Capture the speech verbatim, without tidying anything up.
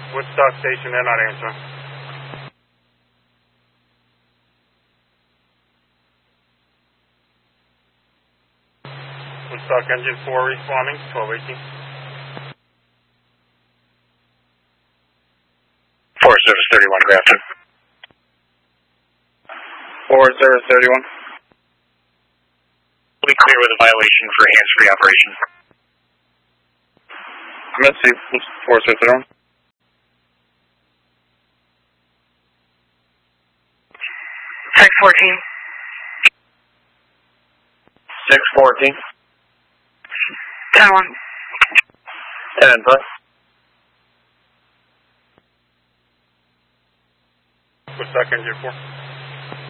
Woodstock Station, they're not answering. Woodstock Engine four responding, twelve eighteen. Forest Service thirty-one, Grafton. Forest Service thirty-one. We'll be clear with a violation for hands-free operation. I'm going to see Forest Service thirty-one. six fourteen. six fourteen. ten one. ten plus. Woodstock Engine four.